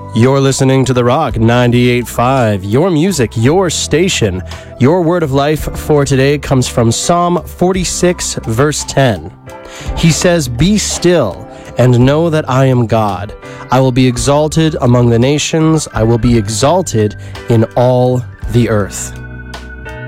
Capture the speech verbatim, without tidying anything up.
You're listening to The Rock ninety-eight point five, your music, your station. Your word of life for today comes from Psalm forty-six, verse ten. He says, "Be still and know that I am God. I will be exalted among the nations. I will be exalted in all the earth."